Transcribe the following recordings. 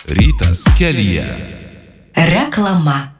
Rytas kelyje. Reklama.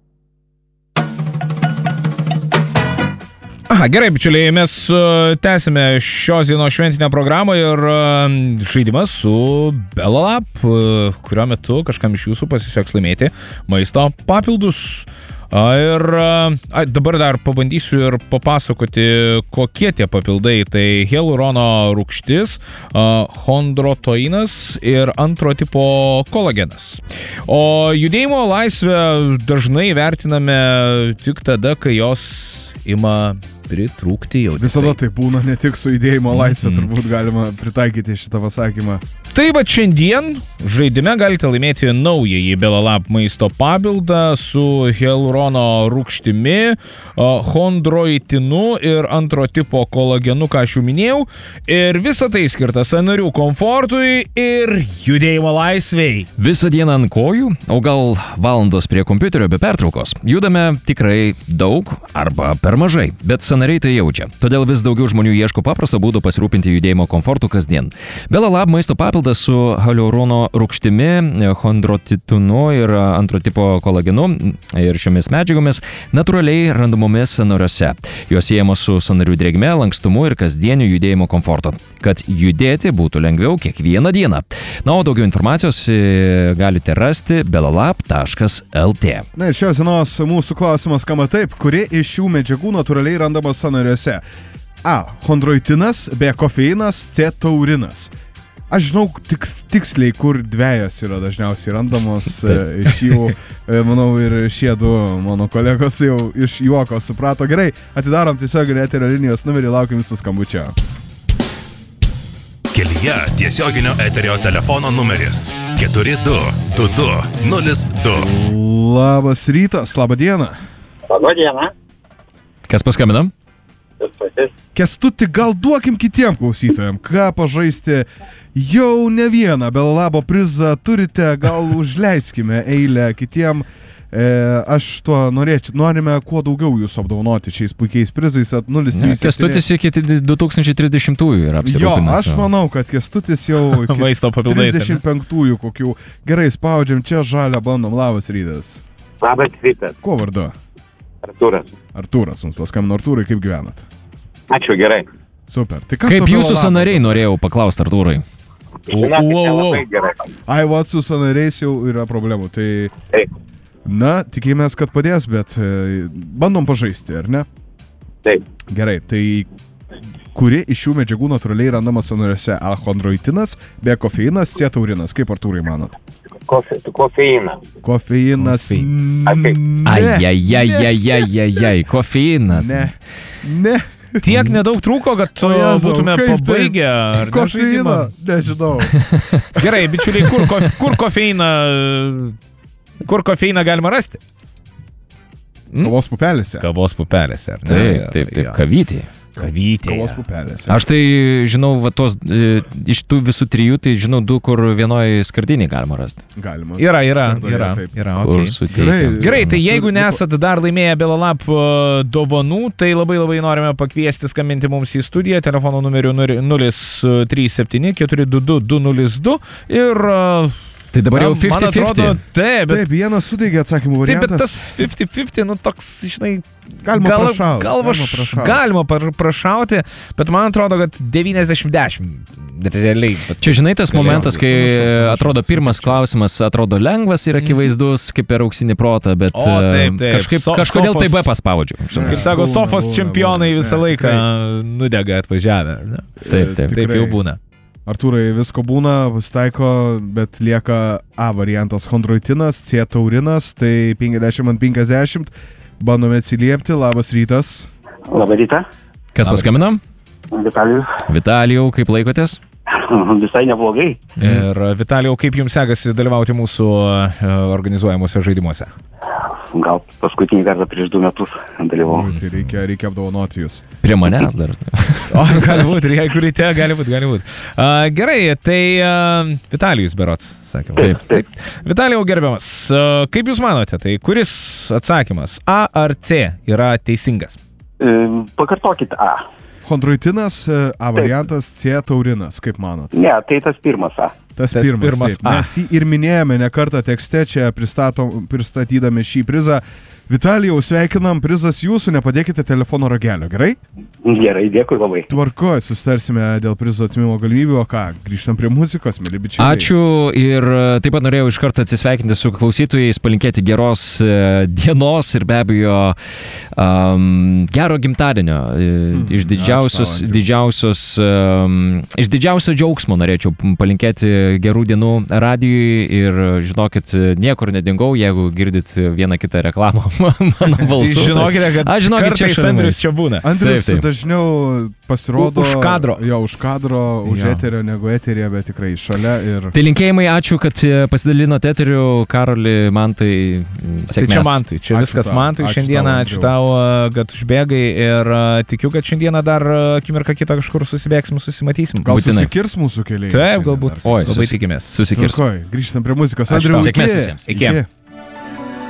Gerai, bičiuliai, mes tęsime šios dienos šventinę programą ir žaidimas su Belalab, kurio metu kažkam iš jūsų pasiseks laimėti maisto papildus. Ir dabar dar pabandysiu ir papasakoti, kokie tie papildai. Tai hialurono rūgštis, chondrotoinas ir antro tipo kolagenas. O judėjimo laisvę dažnai vertiname tik tada, kai jos ima pritrūkti jau. Visada tai būna, ne tik su judėjimo laisvė, turbūt galima pritaikyti šitą pasakymą. Tai va šiandien žaidime galite laimėti naująjį Belalab maisto papildą su hialurono rūgštimi, chondroitinu ir antro tipo kolagenu, ką aš jau minėjau. Ir visa tai skirta sąnarių komfortui ir judėjimo laisvei. Visą dieną ant kojų, o gal valandos prie kompiuterio be pertraukos. Judame tikrai daug arba per mažai, bet sąnariai tai jaučia. Todėl vis daugiau žmonių ieško paprasto būdo pasirūpinti judėjimo komfortu kasdien. Belalab maisto papildas su hialurono rūgštimi, chondroitinu ir antro tipo kolagenu ir šiomis medžiagomis natūraliai randamomis sąnariuose. Jos siejamos su sąnarių drėgme, lankstumu ir kasdieniu judėjimo komfortu, kad judėti būtų lengviau kiekvieną dieną. Na, o daugiau informacijos galite rasti belalab.lt. Na ir šios dienos mūsų klausimas skamba taip: kuri iš šių medžiagų natūraliai randamas sąnariuose? A. Chondroitinas, B. Kofeinas, C. Taurinas. Aš žinau tiksliai, kur dvejos yra dažniausiai randamos iš jų. Manau, ir šie du mano kolegos jau iš juoko suprato. Gerai, atidarom tiesioginį eterio linijos numerį, laukiam visų skambučio. Kelyje tiesioginio eterio telefono numeris 422202. Labas rytas, labą dieną. Labą dieną. Kas paskambina? Kęstuti, gal duokim kitiem klausytojam, ką pažaisti. Jau ne vieną Belalabo prizą turite, gal užleiskime eilę kitiem. Aš tuo norime kuo daugiau jūsų apdovanoti šiais puikiais prizais. Kęstutis iki 2030-ųjų yra apsirūpinęs. Jo, aš manau, kad Kęstutis jau iki Maisto papildais, 35-ųjų kokių. Gerai, spaudžiam čia žalią, bandom. Labas rytas. Labas rytas. Kuo vardu? Artūras, mums paskambino. Artūrai, kaip gyvenat? Ačiū, gerai. Super. Tai kaip jūsų sąnariai, norėjau paklausti, Artūrai? Labai gerai. Ai, vat su sąnariais jau yra problemų. Tai, taip. Na, tikėjomės, kad padės, bet bandom pažaisti, ar ne? Taip. Gerai, tai kuri iš šių medžiagų natūraliai randamas sąnariuose? A. Chondroitinas, B. Kofeinas, C. Taurinas. Kaip, Artūrai, manot? Kofeinas. Kofeinas. Ai, kofeinas. Ne. Tiek nedaug trūko, kad būtume pabaigę ar ne žaidimą. Nežinau. Gerai, bičiuliai, kur kofeiną galima rasti? Kavos pupelėse. Kavos pupelėse, ar ne? Taip, kavytėje. Kavos pupelėse. Aš tai žinau, va tos, iš tų visų trijų, tai žinau du, kur vienoje skardinėje galima rasti. Galima. Yra. Okay. Gerai, tai jeigu nesat dar laimėję Belalab dovanų, tai labai norime pakviesti skambinti mums į studiją telefonu numeriu 037 422 202 ir... Tai dabar jau 50-50. Man atrodo, taip, vienas suteikė atsakymų variantas. Taip, bet tas 50-50, toks, žinai, galima prašauti, bet man atrodo, kad 90-10 realiai. Čia, žinai, tas momentas, kai atrodo pirmas klausimas atrodo lengvas ir akivaizdus, kaip per auksinį protą, bet kažkodėl tai B paspaudžiu. Kaip sako, sofos čempionai visą laiką nudega atvažiavę. Taip jau būna. Artūrai, visko būna, pasitaiko, bet lieka A variantas chondroitinas, C taurinas, tai 50-50. Bandome atsiliepti. Labas rytas. Labą rytą. Kas paskambino? Vitalijau, kaip laikotės? Visai neblogai. Ir Vitalijau, kaip jums sekasi dalyvauti mūsų organizuojamuose žaidimuose? Gal paskutinį kartą prieš 2 metus dalyvau. Tai reikia apdovanoti jūs. Prie manęs dar. Gali būti, ir jeigu ryte, gali būti. Gerai, tai Vitalijus berods, sakėm. Taip. Vitalijau, gerbiamas, kaip jūs manote, tai kuris atsakymas, A ar C, yra teisingas? Pakartokit A. Chondroitinas, A variantas, C taurinas, kaip manot? Ne, tai tas pirmas A. Tas Tas pirmas pirmas taip. Mes jį ir minėjome ne kartą tekste čia pristatydami šį prizą. Vitalijau, sveikinam, prizas jūsų, nepadėkite telefono ragelio, gerai? Gerai, dėkui labai. Tvarkoj, susitarsime dėl prizo atsimimo galimybių, o ką, grįžtam prie muzikos, mėly bičiuliai. Ačiū ir taip pat norėjau iš karto atsisveikinti su klausytojais, palinkėti geros dienos ir be abejo gero gimtadienio. Iš didžiausio džiaugsmo norėčiau palinkėti gerų dienų radijui ir žinokit, niekur nedingau, jeigu girdit vieną kitą reklamą mano balsu. Tai žinokite, kad kartais Andrius čia būna. Andrius dažniau pasirodo už kadro. Jo, už kadro, už eterio negu eteryje, bet tikrai šalia ir... Tai linkėjimai, ačiū, kad pasidalinote eteriu, Karoli, Mantai, sėkmės. Tai čia Mantui, čia Ačiū viskas tau. Mantui, Ačiū šiandieną tau, ačiū tau, kad užbėgai ir tikiu, kad šiandieną dar akimirką kitą kažkur susibėgsim, susimatysim. Gal Būtinai. susikirs mūsų keliai? Taip, galbūt. Oi, Labai tikimės. Susikirs. Grįžtam prie muzikos. Ačiū Andriau, tau. Sėkmės iki. visiems. Iki.